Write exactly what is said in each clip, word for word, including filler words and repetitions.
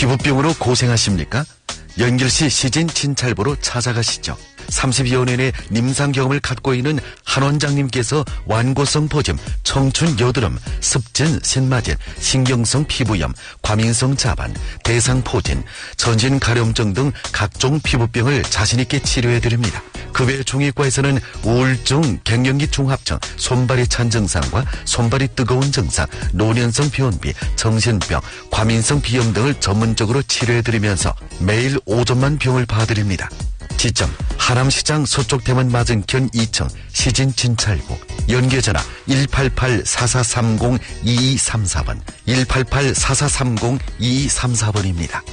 피부병으로 고생하십니까? 연결시 시진 진찰보로 찾아가시죠. 삼십여 년의 임상 경험을 갖고 있는 한 원장님께서 완고성 보점, 청춘 여드름, 습진, 신마진, 신경성 피부염, 과민성 자반, 대상포진, 전신 가려움증 등 각종 피부병을 자신있게 치료해드립니다. 그 외 중의과에서는 우울증, 갱년기 중합증, 손발이 찬 증상과 손발이 뜨거운 증상, 노년성 변비, 정신병, 과민성 비염 등을 전문적으로 치료해드리면서 매일 오전만 병을 봐드립니다. 지점 하남시장 서쪽 대문 맞은편 이 층 시진 진찰보. 연계전화 일팔팔 사사삼공 이이삼사 번 일팔팔 사사삼공 이이삼사 번입니다.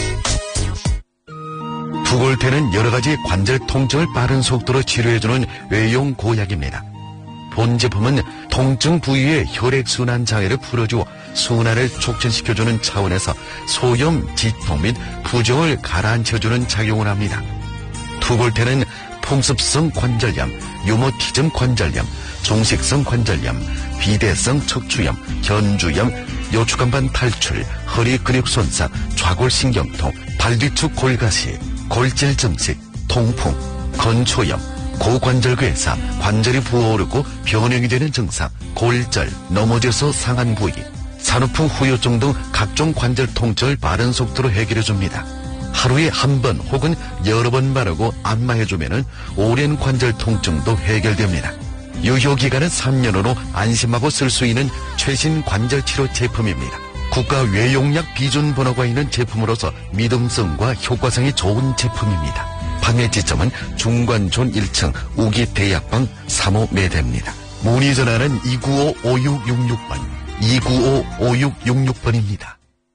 두골태는 여러가지 관절 통증을 빠른 속도로 치료해주는 외용 고약입니다. 본 제품은 통증 부위의 혈액순환 장애를 풀어주어 순환을 촉진시켜주는 차원에서 소염, 지통 및 부종을 가라앉혀주는 작용을 합니다. 투골태는 풍습성 관절염, 유모티즘 관절염, 종식성 관절염, 비대성 척추염, 견주염, 요추간반 탈출, 허리 근육 손상, 좌골신경통, 발뒤축 골가시, 골질 증식, 통풍, 건초염, 고관절괴사, 관절이 부어오르고 변형이 되는 증상, 골절, 넘어져서 상한 부위, 산후풍 후유증 등 각종 관절 통증을 빠른 속도로 해결해줍니다. 하루에 한 번 혹은 여러 번 바르고 안마해주면 오랜 관절 통증도 해결됩니다. 유효기간은 삼 년으로 안심하고 쓸 수 있는 최신 관절치료 제품입니다. 국가 외용약 비준 번호가 있는 제품으로서 믿음성과 효과성이 좋은 제품입니다. 판매 지점은 중관촌 일 층 우기대약방 삼 호 매대입니다. 문의 전화는 이구오 오육육육 번, 이구오 오육육육 번입니다.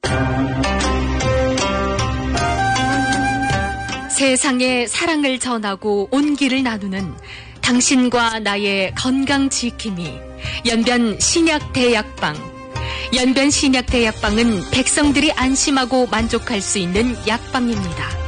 세상에 사랑을 전하고 온기를 나누는 당신과 나의 건강 지킴이 연변 신약대약방. 연변 신약대약방은 백성들이 안심하고 만족할 수 있는 약방입니다.